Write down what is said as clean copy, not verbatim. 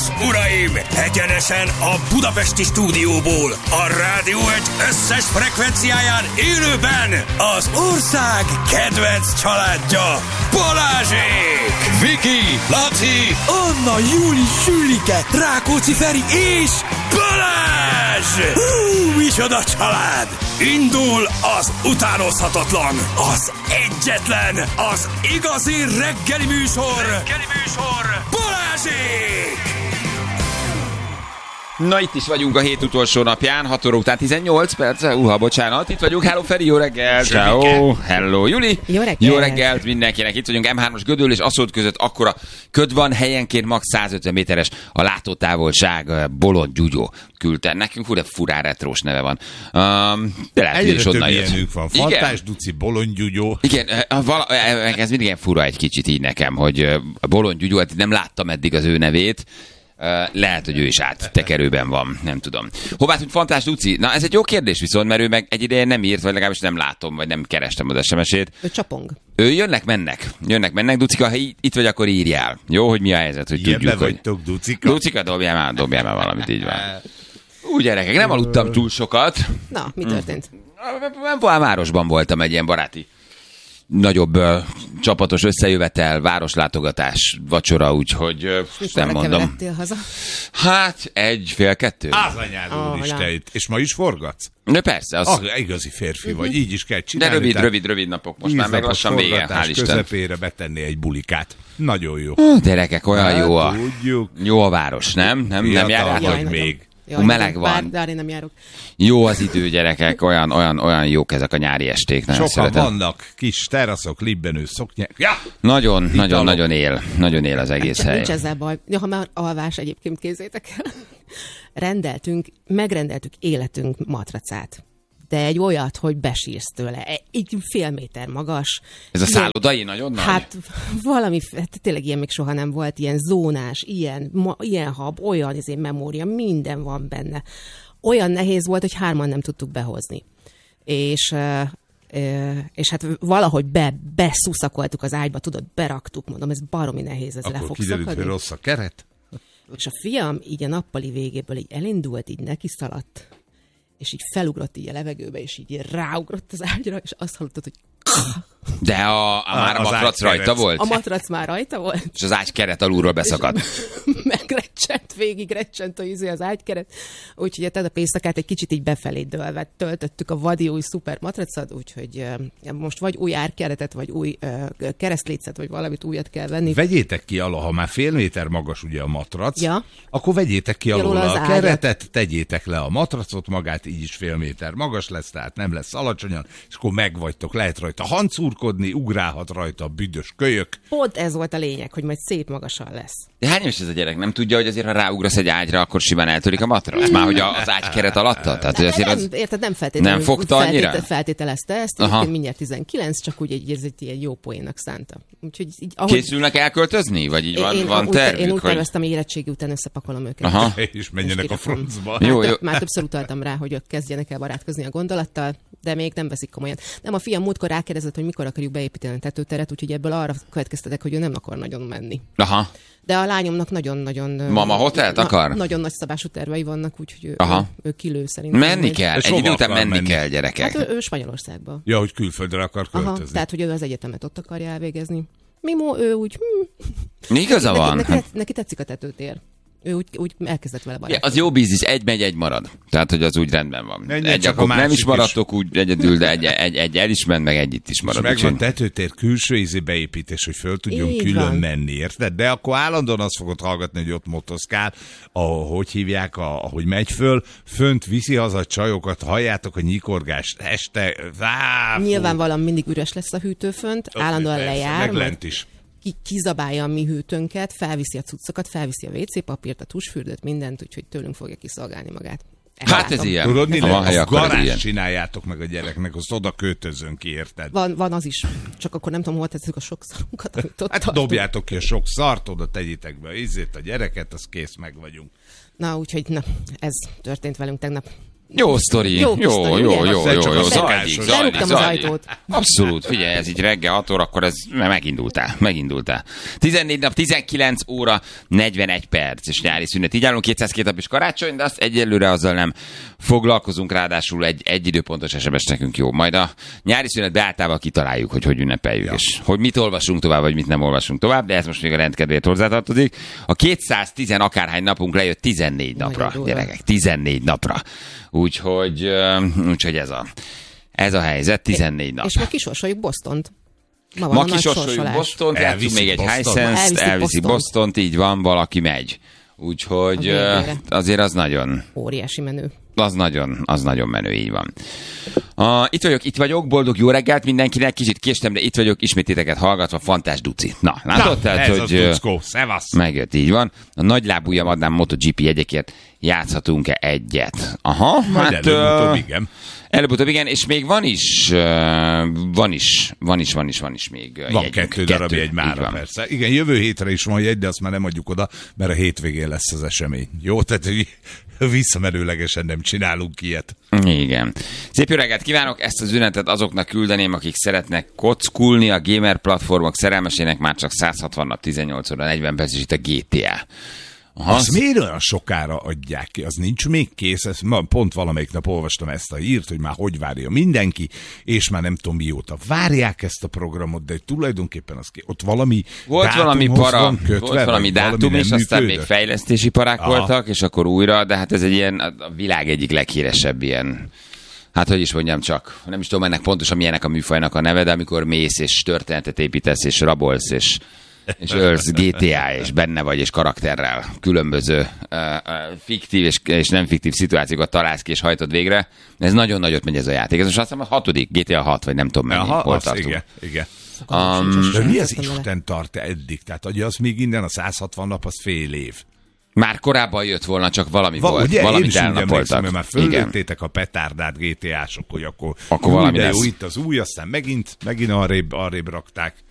uraim, egyenesen a budapesti stúdióból, a Rádió Egy összes frekvenciáján élőben az ország kedvenc családja, Balázsék! Viki, Laci, Anna, Júli, Sülike, Rákóczi Feri és Balázs! Micsoda család! Indul az utánozhatatlan, az egyetlen, az igazi reggeli műsor, Balázsék! Na itt is vagyunk a hét utolsó napján, 6 óra után 18 perc, bocsánat, itt vagyunk, hello Feri, jó reggel, ciao, hello Juli, jó reggelt mindenkinek, itt vagyunk M3-as Gödöll és Aszód között, akkora köd van, helyenként max 150 méteres a látótávolság, Bolond Gyugyó küldte nekünk, de furán retrós neve van, de lehet, hogy is onnan jött. Van. Fantás Duci, Bolond Gyugyó. Igen, ez mindig ilyen fura egy kicsit így nekem, hogy Bolond Gyugyó, hát nem láttam eddig az ő nevét. Lehet, hogy ő is áttekerőben van, nem tudom. Hová tűnt Fantás Duci? Na, ez egy jó kérdés viszont, mert ő meg egy ideje nem írt, vagy legalábbis nem látom, vagy nem kerestem az SMS-ét. Ő csapong. Ő jönnek. Ducika, ha itt vagy, akkor írjál. Jó, hogy mi a helyzet, hogy ilyen tudjuk, hogy... Ducika? Ducika, dobjál már valamit, így van. Úgy gyerekek, nem aludtam túl sokat. Na, mi történt? Városban voltam egy ilyen baráti nagyobb csapatos összejövetel, városlátogatás, vacsora, úgyhogy nem mondom. Haza? Hát, 1-1:30. Az anyád úristen, és ma is forgatsz? De persze. Az... igazi férfi vagy, így is kell csinálni. De rövid napok, most már meg lassan vége, hál' Isten. Közepére betenni egy bulikát. Nagyon jó. Gyerekek, olyan jó a város, nem járjátok még. Meleg van. Bár én nem járok. Jó az idő, gyerekek, olyan jók ezek a nyári esték. Sokan vannak, kis teraszok, libbenő szoknyák. Ja! Nagyon él az egész hely. Nincs ezzel baj. Ja, ha már alvás egyébként, képzétek el. Megrendeltük életünk matracát. De egy olyat, hogy besírsz tőle. Egy fél méter magas. Ez a szállodai nagyon nagy? Hát valami, tényleg ilyen még soha nem volt, ilyen zónás, ilyen hab, olyan memória, minden van benne. Olyan nehéz volt, hogy 3-an nem tudtuk behozni. És hát valahogy beszuszakoltuk az ágyba, tudod, beraktuk, mondom, ez baromi nehéz, ez le fog kiderült, szakadni. hogy rossz a keret? És a fiam így a nappali végéből így elindult, így neki szaladt, és így felugrott így a levegőbe, és így ráugrott az ágyra, és azt hallottad, hogy... De már a matrac rajta volt? A matrac már rajta volt. És az ágykeret alulról beszakadt. Végigrecsent az ágykeret. Úgyhogy a éjszakát egy kicsit így befelé dőlve töltöttük a vadi új szuper matracot, úgyhogy most vagy új árkeretet, vagy új keresztlécet, vagy valamit újat kell venni. Vegyétek ki alól, ha már fél méter magas ugye a matrac, ja. Akkor vegyétek ki alól a keretet, tegyétek le a matracot magát, így is fél méter magas lesz, tehát nem lesz alacsonyan, és akkor megvagytok, lehet rajta hancurkodni, ugrálhat rajta a büdös kölyök. Pont ez volt a lényeg, hogy majd szép magasan lesz. De hány éves ez a gyerek? Nem tudja, hogy azért, ha ráugrasz egy ágyra, akkor simán eltörik a matrac? Már hogy az ágykeret alatta? Tehát, hogy azért az... Érted, nem feltétlenül. Nem fogta annyira? Feltételezte ezt, egyébként mindjárt 19, csak úgy ez egy ilyen jó poénnak szánta. Úgyhogy így, ahogy... Készülnek elköltözni? Vagy így van tervük? Én úgy terveztem, hogy érettségi után összepakolom őket. Aha. És menjenek a francba. Már többször utaltam rá, hogy ők kezdjenek el barátkozni a gondolattal, de még nem veszik komolyan. Nem, a fiam múltkor rákérdezett, hogy mikor akarjuk beépíteni a tetőteret, úgyhogy ebből arra következtetek, hogy ő nem akar nagyon menni. Aha. De a lányomnak nagyon-nagyon... Mama hotelt akar? Nagyon nagy szabású tervei vannak, úgyhogy ő kilő szerint. Menni kell. Egy idő után menni kell, gyerekek. Hát ő Spanyolországba. Ja, hogy külföldre akar költözni. Aha, tehát, hogy ő az egyetemet ott akarja elvégezni. Mimo, ő úgy... Igaza van. Neki tetszik a tetőtér. Ő úgy elkezdett vele barátkozni. Az jó biznisz, egy megy, egy marad. Tehát, hogy az úgy rendben van. Egy akkor nem is maradtok úgy egyedül, de egy el is ment, meg egy itt is marad. És megvan tetőtér külső beépítés, hogy föl tudjon így külön van. Menni, érted? De akkor állandóan azt fogod hallgatni, hogy ott motoszkál, ahogy hívják, ahogy megy fönt viszi haza a csajokat, halljátok a nyikorgást este. Nyilvánvalóan mindig üres lesz a hűtő fönt, állandóan lejár. Meg lent is. Kizabálja a mi hűtőnket, felviszi a cuccokat, felviszi a WC papírt, a tusfürdőt, mindent, úgyhogy tőlünk fogja kiszolgálni magát. Hát ez ilyen. Tudod, mi a garázs csináljátok meg a gyereknek, azt oda költözön ki, érted? Van az is, csak akkor nem tudom, hol tesszük a sok szarunkat, amit ott hát dobjátok ki a sok szart, oda tegyétek be a gyereket, az kész, meg vagyunk. Na, úgyhogy ez történt velünk tegnap. Jó sztori. Jó. Zajlik. Lerúgtam az ajtót. Abszolút. Figyelj, ez így reggel 6 óra, akkor ez megindultál. 14 nap, 19 óra, 41 perc, és nyári szünet. Így állunk 202 nap is karácsony, de azt egyelőre azzal nem foglalkozunk, ráadásul egy időpontos SMS nekünk jó. Majd a nyári szünet beáltalában kitaláljuk, hogy ünnepeljük, és hogy mit olvasunk tovább, vagy mit nem olvasunk tovább, de ez most még a rendkedvéért hozzátartozik. A 210 akárhány napunk lejött 14 napra, gyerekek, 14 napra. Úgyhogy ez a helyzet, 14 nap. És ma kisorsoljuk Bostont. Ma kisorsoljuk Bostont, játszunk még egy Hisense-t, elviszi Bostont, így van, valaki megy. Úgyhogy azért az nagyon... Óriási menő. Az nagyon menő, így van. Itt vagyok, boldog jó reggelt mindenkinek, kicsit késtem, de itt vagyok, ismét titeket hallgatva, Fantás Duci. Na, látod? Tehát, ez hogy az Duckó, szevasz. Megjött, így van. A nagylábúja madám MotoGP jegyekért játszhatunk-e egyet? Aha, hát... Előbb-utóbb igen, és még van is még van kettő darab jegy mára, persze. Igen, jövő hétre is van jegy, de azt már nem adjuk oda, mert a hétvégén lesz az esemény. Jó, tehát visszamenőlegesen nem csinálunk ilyet. Igen. Szép jó reggelt kívánok, ezt az üzenetet azoknak küldeném, akik szeretnek kockulni, a gamer platformok szerelmesének már csak 160 nap, 18 óra, 40 perc, és itt a GTA. Azt miért olyan sokára adják ki? Az nincs még kész. Pont valamelyik nap olvastam ezt a hírt, hogy már hogy várja mindenki, és már nem tudom mióta várják ezt a programot, de tulajdonképpen ott valami volt valami para, volt valami dátum, és aztán még fejlesztési parák voltak, és akkor újra, de hát ez egy ilyen, a világ egyik leghíresebb ilyen, hát hogy is mondjam csak, nem is tudom ennek pontosan milyenek a műfajnak a neve, de amikor mész és történetet építesz, és rabolsz, és ölsz GTA, és benne vagy, és karakterrel különböző fiktív és nem fiktív szituációkat találsz ki, és hajtod végre. Ez nagyon nagyot megy ez a játék. Ez most azt hiszem a 6. GTA 6, vagy nem tudom mennyi. Hol tartunk. Igen. De mi az Isten tart eddig? Tehát az még innen a 160 nap, az fél év. Már korábban jött volna, csak valami volt. Ugye, valamit elnapoltak. Már föllőttétek a petárdát GTA-sok, hogy akkor valami lesz. Jó, itt az új, aztán megint arrébb rakták.